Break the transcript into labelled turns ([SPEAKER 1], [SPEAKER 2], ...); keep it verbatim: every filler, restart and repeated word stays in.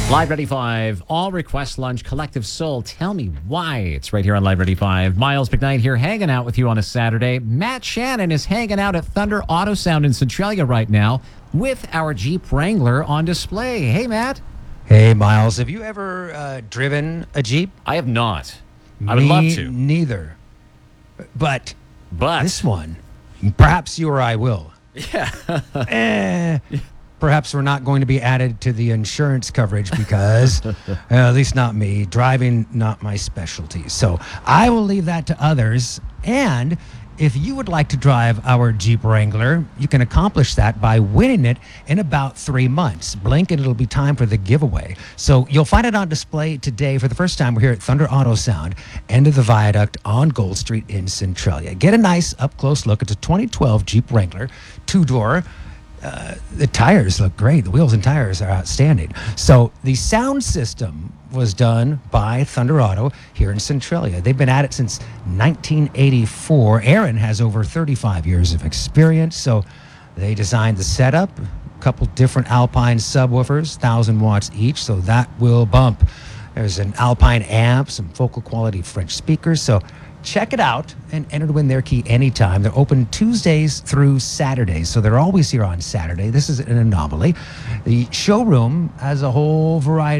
[SPEAKER 1] Live Ready five, all request lunch, Collective Soul. Tell me why. It's right here on Live Ready five. Miles McKnight here hanging out with you on a Saturday. Matt Shannon is hanging out at Thunder Auto Sound in Centralia right now with our Jeep Wrangler on display. Hey, Matt.
[SPEAKER 2] Hey, Miles. Have you ever uh, driven a Jeep?
[SPEAKER 1] I have not. I would love to.
[SPEAKER 2] Neither. But,
[SPEAKER 1] But
[SPEAKER 2] this one, perhaps you or I will.
[SPEAKER 1] Yeah.
[SPEAKER 2] eh, perhaps we're not going to be added to the insurance coverage because, uh, at least not me, driving not my specialty. So I will leave that to others. And if you would like to drive our Jeep Wrangler, you can accomplish that by winning it in about three months. Blink and it'll be time for the giveaway. So you'll find it on display today for the first time. We're here at Thunder Auto Sound, end of the viaduct on Gold Street in Centralia. Get a nice up-close look. It's a twenty twelve Jeep Wrangler, two-door. Uh, the tires look great. The wheels and tires are outstanding. So the sound system was done by Thunder Auto here in Centralia. They've been at it since nineteen eighty-four. Aaron has over thirty-five years of experience. So they designed the setup, a couple different Alpine subwoofers, one thousand watts each. So that will bump. There's an Alpine amp, some focal quality French speakers. So check it out and enter to win their key anytime. They're open Tuesdays through Saturdays, so they're always here on Saturday. This is an anomaly. The showroom has a whole variety